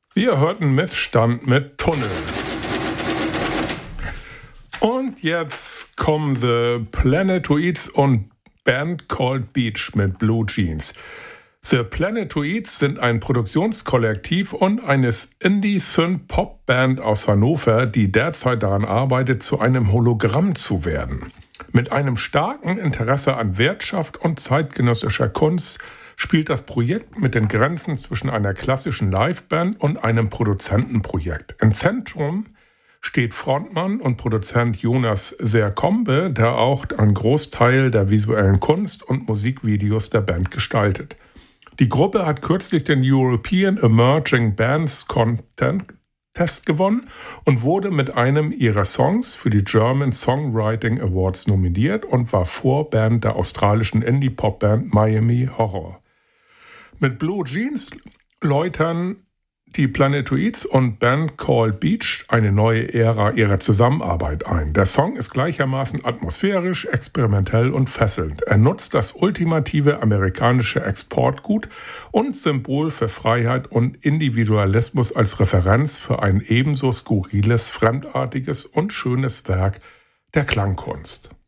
Wir hörten Missstand mit Tunnel. Und jetzt kommen The Planetoids und Band Called Beach mit Blue Jeans. The Planetoids sind ein Produktionskollektiv und eine Indie-Synth-Pop-Band aus Hannover, die derzeit daran arbeitet, zu einem Hologramm zu werden. Mit einem starken Interesse an Wirtschaft und zeitgenössischer Kunst spielt das Projekt mit den Grenzen zwischen einer klassischen Liveband und einem Produzentenprojekt. Im Zentrum steht Frontmann und Produzent Jonas Serkombe, der auch einen Großteil der visuellen Kunst und Musikvideos der Band gestaltet. Die Gruppe hat kürzlich den European Emerging Bands Contest gewonnen und wurde mit einem ihrer Songs für die German Songwriting Awards nominiert und war Vorband der australischen Indie-Pop-Band Miami Horror. Mit Blue Jeans läutern die Planetoids und Band Called Beach eine neue Ära ihrer Zusammenarbeit ein. Der Song ist gleichermaßen atmosphärisch, experimentell und fesselnd. Er nutzt das ultimative amerikanische Exportgut und Symbol für Freiheit und Individualismus als Referenz für ein ebenso skurriles, fremdartiges und schönes Werk der Klangkunst.